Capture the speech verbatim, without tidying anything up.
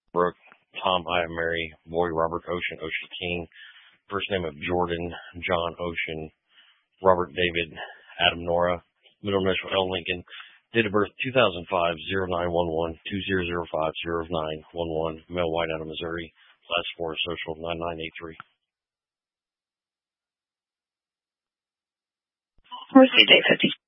Brooke, Tom, I am Mary, Boy, Robert, Ocean, Ocean King, first name of Jordan, John, Ocean, Robert, David, Adam, Nora, middle initial L, Lincoln, date of birth two thousand five, oh nine one one, two zero zero five, oh nine one one, male, white, out of Missouri, last four social nine nine eight three. Received eight fifty.